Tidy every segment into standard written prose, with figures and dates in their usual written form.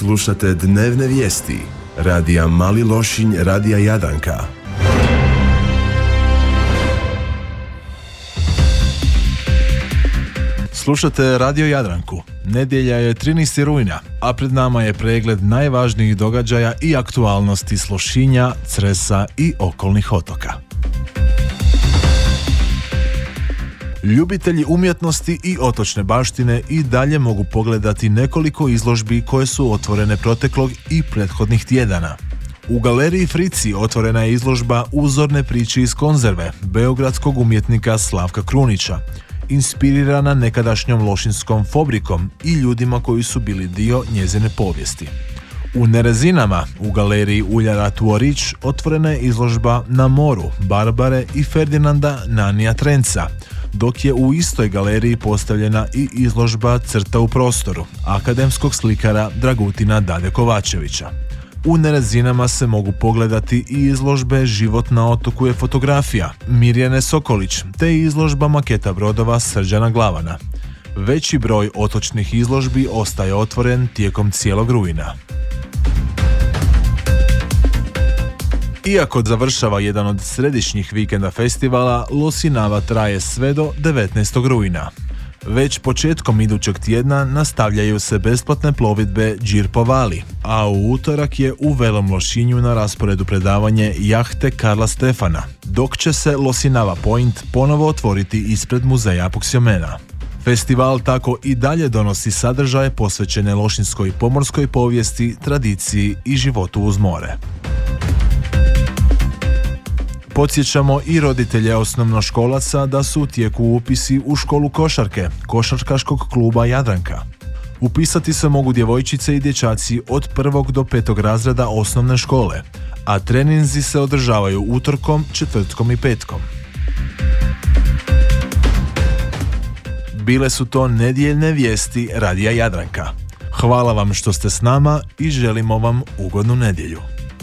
Slušate dnevne vijesti radija Mali Lošinj, radija Jadranka. Slušate Radio Jadranku. Nedjelja je 13. rujna, a pred nama je pregled najvažnijih događaja i aktualnosti s Lošinja, Cresa i okolnih otoka. Ljubitelji umjetnosti i otočne baštine i dalje mogu pogledati nekoliko izložbi koje su otvorene proteklog i prethodnih tjedana. U galeriji Frici otvorena je izložba Uzorne priče iz konzerve beogradskog umjetnika Slavka Krunića, inspirirana nekadašnjom lošinskom fabrikom i ljudima koji su bili dio njezine povijesti. U Nerezinama, u galeriji Uljara Tuorić, otvorena je izložba Na moru Barbare i Ferdinanda Nanija Trenca, dok je u istoj galeriji postavljena i izložba Crta u prostoru akademskog slikara Dragutina Dade Kovačevića. U Nerezinama se mogu pogledati i izložbe Život na otoku je fotografija Mirjane Sokolić, te izložba maketa brodova Srđana Glavana. Veći broj otočnih izložbi ostaje otvoren tijekom cijelog rujna. Iako završava jedan od središnjih vikenda festivala, Losinava traje sve do 19. rujna. Već početkom idućeg tjedna nastavljaju se besplatne plovidbe Đir po Vali, a u utorak je u Velom Lošinju na rasporedu predavanje jahte Karla Stefana, dok će se Losinava Point ponovo otvoriti ispred muzeja Apoksiomena. Festival tako i dalje donosi sadržaje posvećene lošinskoj pomorskoj povijesti, tradiciji i životu uz more. Podsjećamo i roditelje osnovnoškolaca da su u tijeku upisi u školu košarke Košarkaškog kluba Jadranka. Upisati se mogu djevojčice i dječaci od 1. do 5. razreda osnovne škole, a treninzi se održavaju utorkom, četvrtkom i petkom. Bile su to nedjeljne vijesti radija Jadranka. Hvala vam što ste s nama i želimo vam ugodnu nedjelju.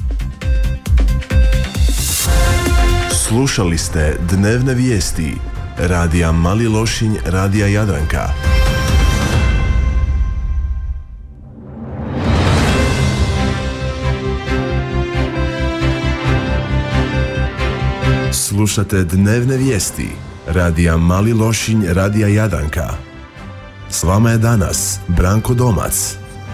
Slušali ste dnevne vijesti radija Mali Lošinj, radija Jadranka. Slušate dnevne vijesti radija Mali Lošinj, radija Jadranka. S vama je danas Branko Domac.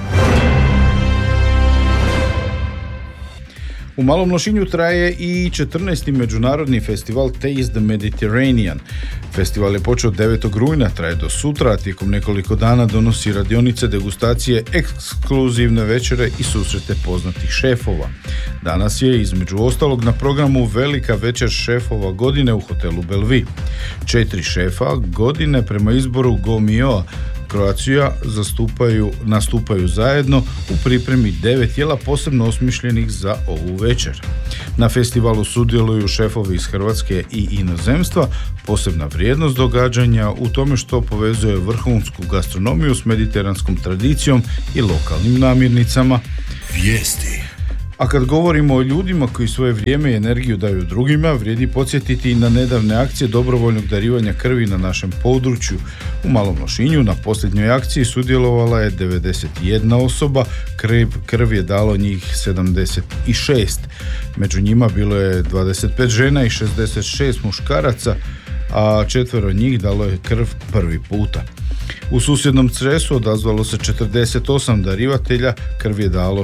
U Malom Lošinju traje i 14. međunarodni festival Taste the Mediterranean. Festival je počeo 9. rujna, traje do sutra, a tijekom nekoliko dana donosi radionice, degustacije, ekskluzivne večere i susrete poznatih šefova. Danas je između ostalog na programu velika večer šefova godine u hotelu Belvi. 4 šefa godine prema izboru Gomio Croatia nastupaju zajedno u pripremi 9 jela posebno osmišljenih za ovu večer. Na festivalu sudjeluju šefovi iz Hrvatske i inozemstva. Posebna vrijednost događanja u tome što povezuje vrhunsku gastronomiju s mediteranskom tradicijom i lokalnim namirnicama. Vijesti. A kad govorimo o ljudima koji svoje vrijeme i energiju daju drugima, vrijedi podsjetiti i na nedavne akcije dobrovoljnog darivanja krvi na našem području. U Malom Lošinju na posljednjoj akciji sudjelovala je 91 osoba, krv je dalo njih 76. Među njima bilo je 25 žena i 66 muškaraca, a 4 njih dalo je krv prvi puta. U susjednom Cresu odazvalo se 48 darivatelja, krv je dalo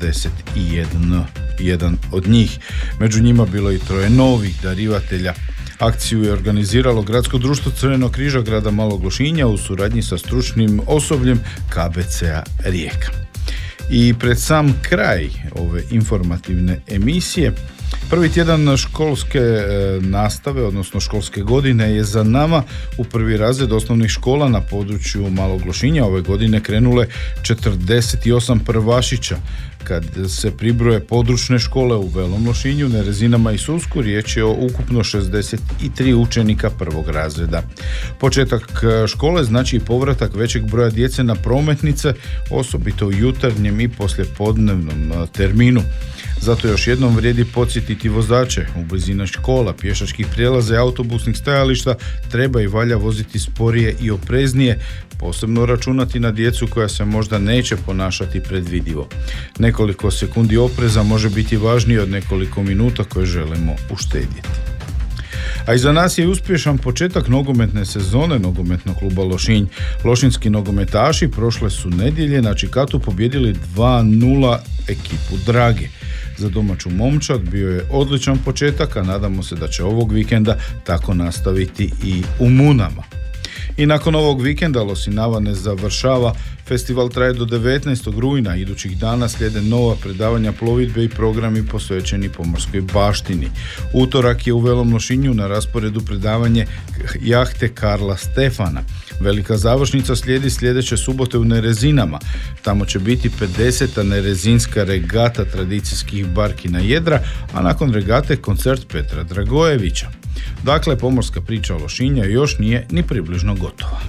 41 od njih. Među njima bilo i 3 novih darivatelja. Akciju je organiziralo Gradsko društvo Crvenog križa grada Malog Lošinja u suradnji sa stručnim osobljem KBC-a Rijeka. I pred sam kraj ove informativne emisije, prvi tjedan školske nastave, odnosno školske godine je za nama. U prvi razred osnovnih škola na području Malog Lošinja ove godine krenule 48 prvašića. Kad se pribroje područne škole u Velom Lošinju, Nerezinama i Susku, riječ je o ukupno 63 učenika prvog razreda. Početak škole znači povratak većeg broja djece na prometnice, osobito u jutarnjem i poslijepodnevnom terminu. Zato još jednom vrijedi podsjetiti štiti vozače u blizini škola, pješačkih prijelaza i autobusnih stajališta treba i valja voziti sporije i opreznije, posebno računati na djecu koja se možda neće ponašati predvidivo. Nekoliko sekundi opreza može biti važnije od nekoliko minuta koje želimo uštedjeti. A iza nas je uspješan početak nogometne sezone nogometnog kluba Lošinj. Lošinjski nogometaši prošle su nedjelje na Čikatu pobijedili 2-0 ekipu Drage. Za domaću momčad bio je odličan početak, a nadamo se da će ovog vikenda tako nastaviti i u Munama. I nakon ovog vikenda Losinava ne završava, festival traje do 19. rujna, idućih dana slijede nova predavanja plovidbe i programi posvećeni pomorskoj baštini. Utorak je u Velom Lošinju na rasporedu predavanje jahte Karla Stefana. Velika završnica slijedi sljedeće subote u Nerezinama. Tamo će biti 50. nerezinska regata tradicijskih barki na jedra, a nakon regate koncert Petra Dragojevića. Dakle, pomorska priča o Lošinju još nije ni približno gotova.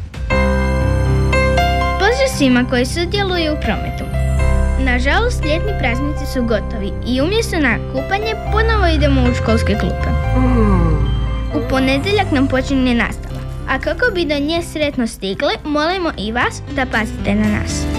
Pozdrav svima koji sudjeluju u prometu. Nažalost, ljetni praznici su gotovi i umjesto na kupanje ponovo idemo u školske klupe. U ponedjeljak nam počinje nastava, a kako bi do nje sretno stigli, molimo i vas da pazite na nas.